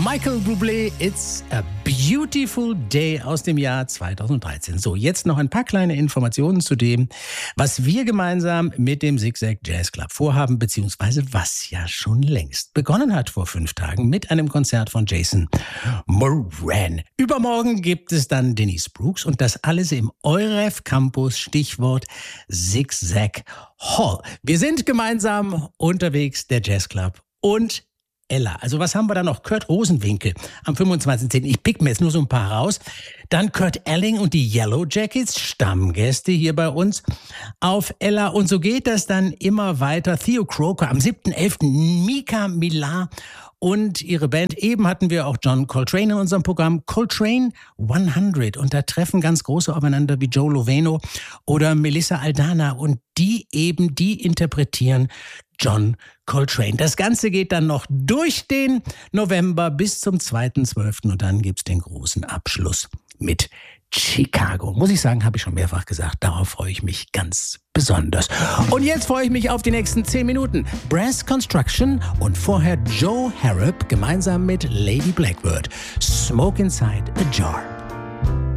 Michael Bublé, It's a Beautiful Day aus dem Jahr 2013. So, jetzt noch ein paar kleine Informationen zu dem, was wir gemeinsam mit dem Zigzag Jazz Club vorhaben, beziehungsweise was ja schon längst begonnen hat vor 5 Tagen mit einem Konzert von Jason Moran. Übermorgen gibt es dann Denise Brooks und das alles im EUREF Campus, Stichwort Zigzag Hall. Wir sind gemeinsam unterwegs, der Jazz Club und Ella. Also was haben wir da noch? Kurt Rosenwinkel am 25.10. Ich pick mir jetzt nur so ein paar raus. Dann Kurt Elling und die Yellow Jackets, Stammgäste hier bei uns auf Ella. Und so geht das dann immer weiter. Theo Croker am 7.11. Mika Millar und ihre Band. Eben hatten wir auch John Coltrane in unserem Programm. Coltrane 100. Und da treffen ganz große aufeinander wie Joe Loveno oder Melissa Aldana. Und die interpretieren John Coltrane. Das Ganze geht dann noch durch den November bis zum 2.12. und dann gibt's den großen Abschluss mit Chicago. Muss ich sagen, habe ich schon mehrfach gesagt, darauf freue ich mich ganz besonders. Und jetzt freue ich mich auf die nächsten 10 Minuten. Brass Construction und vorher Joe Harrop gemeinsam mit Lady Blackbird. Smoke Inside a Jar.